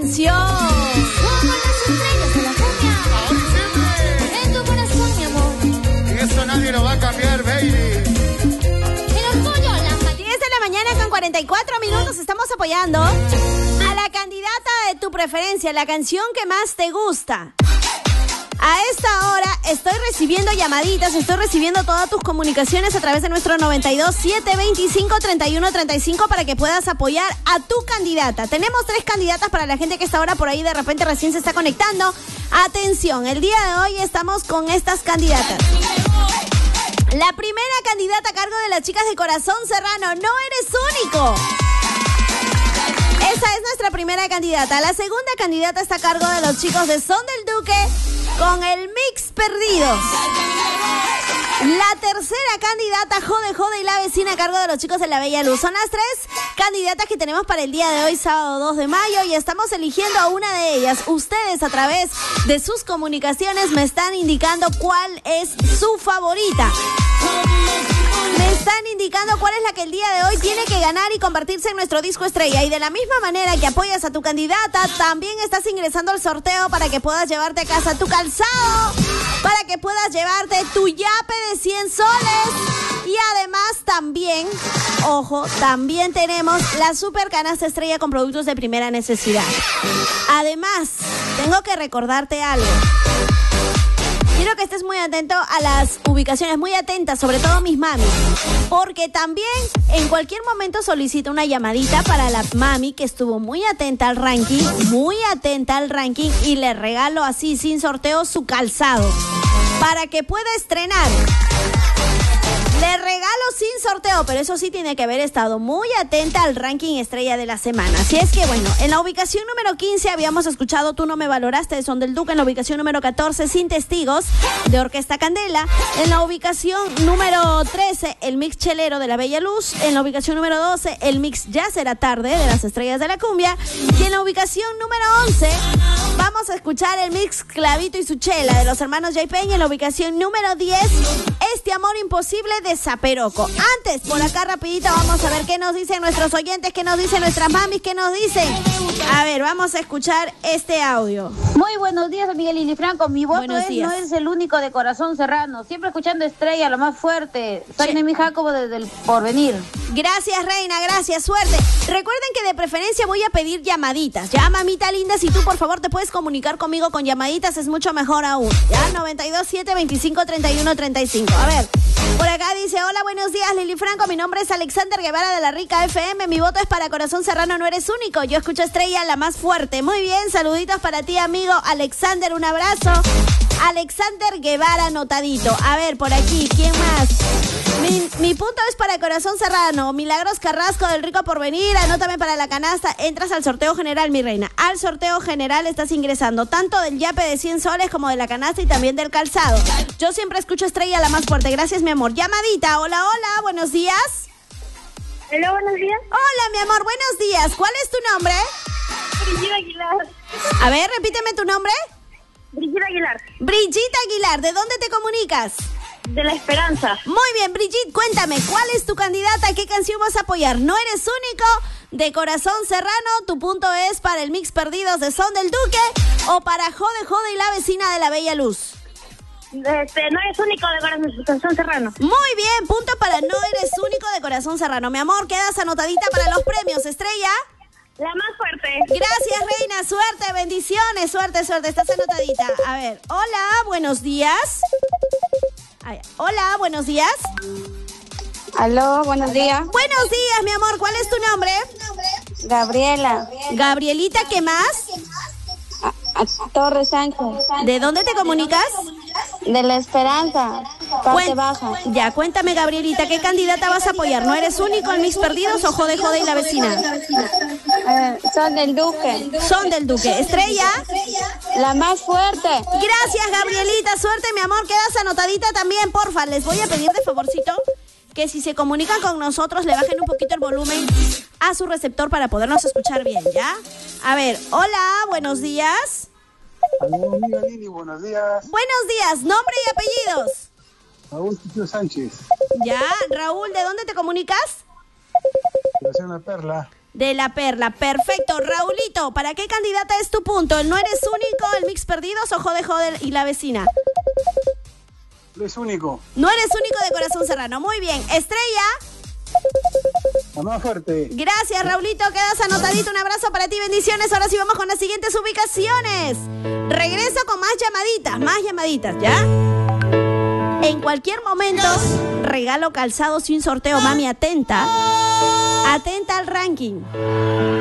canción. Somos las estrellas de la cumbia. Ahora y siempre. En tu corazón, mi amor. Eso nadie lo va a cambiar, baby. El orgullo, la 10 de la mañana con 44 minutos. Estamos apoyando a la candidata de tu preferencia, la canción que más te gusta. A esta hora estoy recibiendo llamaditas, estoy recibiendo todas tus comunicaciones a través de nuestro 92-725-3135 para que puedas apoyar a tu candidata. Tenemos 3 candidatas para la gente que está ahora por ahí, de repente recién se está conectando. Atención, el día de hoy estamos con estas candidatas. La primera candidata a cargo de las chicas de Corazón Serrano, No Eres Único. Esa es nuestra primera candidata. La segunda candidata está a cargo de los chicos de Son del Duque con el Mix Perdidos. La tercera candidata, Jode Jode y la Vecina, a cargo de los chicos de La Bella Luz. Son las 3 candidatas que tenemos para el día de hoy, sábado 2 de mayo, y estamos eligiendo a una de ellas. Ustedes, a través de sus comunicaciones, me están indicando cuál es su favorita. Me están indicando cuál es la que el día de hoy tiene que ganar y convertirse en nuestro disco estrella. Y de la misma manera que apoyas a tu candidata, también estás ingresando al sorteo para que puedas llevarte a casa tu calzado, para que puedas llevarte tu yape de 100 soles. Y además también, ojo, también tenemos la super canasta estrella con productos de primera necesidad. Además, tengo que recordarte algo. Quiero que estés muy atento a las ubicaciones, muy atenta, sobre todo mis mamis, porque también en cualquier momento solicito una llamadita para la mami que estuvo muy atenta al ranking, y le regalo así, sin sorteo, su calzado, para que pueda estrenar. Le regalo sin sorteo, pero eso sí tiene que haber estado muy atenta al ranking estrella de la semana. Así es que bueno, en la ubicación número 15 habíamos escuchado Tú no me valoraste, de Son del Duque. En la ubicación número 14, Sin Testigos, de Orquesta Candela. En la ubicación número 13, el Mix Chelero, de La Bella Luz. En la ubicación número 12, el Mix Ya Será Tarde, de Las Estrellas de la Cumbia. Y en la ubicación número 11, vamos a escuchar el Mix Clavito y su Chela, de los hermanos Jay Peña. En la ubicación número 10, Este Amor Imposible, de Zaperoco. Antes, por acá rapidito, vamos a ver qué nos dicen nuestros oyentes, qué nos dicen nuestras mamis, qué nos dicen. A ver, vamos a escuchar este audio. Muy buenos días, Miguel Lili Franco. Mi voto Buenos días. no es el único de Corazón Serrano. Siempre escuchando Estrella, lo más fuerte. Soy Sí. Nemi Jacobo desde el Porvenir. Gracias, reina, gracias, suerte. Recuerden que de preferencia voy a pedir llamaditas. Ya, mamita linda, si tú por favor te puedes comunicar conmigo con llamaditas, es mucho mejor aún. Ya, 92-725-3135. A ver, por acá dice: hola, buenos días, Lili Franco. Mi nombre es Alexander Guevara de la Rica FM. Mi voto es para Corazón Serrano, No Eres Único. Yo escucho Estrella, la más fuerte. Muy bien, saluditos para ti, amigo Alexander. Un abrazo. Alexander Guevara, anotadito. A ver, por aquí, ¿quién más? Mi punto es para Corazón Serrano. Milagros Carrasco, del Rico Porvenir. Anótame para la canasta. Entras al sorteo general, mi reina. Al sorteo general estás ingresando tanto del yape de 100 soles como de la canasta y también del calzado. Yo siempre escucho Estrella, la más fuerte. Gracias, mi amor. Llamadita. Hola, hola. Buenos días. Hola, buenos días. Hola, mi amor. Buenos días. ¿Cuál es tu nombre? Brigitte Aguilar. A ver, repíteme tu nombre. Brigitte Aguilar, Brigitte Aguilar. ¿De dónde te comunicas? de La Esperanza. Muy bien, Brigitte, cuéntame, ¿cuál es tu candidata? ¿Qué canción vas a apoyar? No Eres Único, de Corazón Serrano. Tu punto es para el Mix Perdidos, de Son del Duque, o para Jode Jode y la Vecina, de La Bella Luz. No Eres Único, de Corazón Serrano. Muy bien, punto para No Eres Único, de Corazón Serrano. Mi amor, quedas anotadita para los premios, Estrella. La más fuerte. Gracias, reina, suerte, bendiciones, suerte, estás anotadita. A ver, hola, buenos días. Ay, hola, buenos días. Aló, buenos días. Buenos días, mi amor, ¿cuál es tu nombre? Gabriela. Gabrielita, ¿qué más? Torres Sánchez. ¿De dónde te comunicas? De La Esperanza. Parte baja. Ya, cuéntame, Gabrielita, ¿qué candidata vas a apoyar? ¿No Eres Único, el Mix Perdidos, o Jode Jode y la Vecina? Son del Duque. Son del Duque. Estrella. La más fuerte. Gracias, Gabrielita, suerte, mi amor, quedas anotadita también, porfa. Les voy a pedir de favorcito que si se comunican con nosotros le bajen un poquito el volumen a su receptor para podernos escuchar bien, ¿ya? A ver, hola, buenos días. Aló, amiga Lili, buenos días. Buenos días, nombre y apellidos. Raúl Tito Sánchez, Ya, Raúl, ¿de dónde te comunicas? Fundación La Perla. De La Perla. Perfecto. Raulito, ¿para qué candidata es tu punto? ¿El no eres único, el mix perdidos o jode jode y la vecina? Es único. No eres único de Corazón Serrano. Muy bien. Estrella. La más fuerte. Gracias, Raulito. Quedas anotadito. Un abrazo para ti. Bendiciones. Ahora sí vamos con las siguientes ubicaciones. Regreso con más llamaditas, ¿ya? En cualquier momento, regalo calzado sin sorteo. Mami, atenta. Atenta al ranking.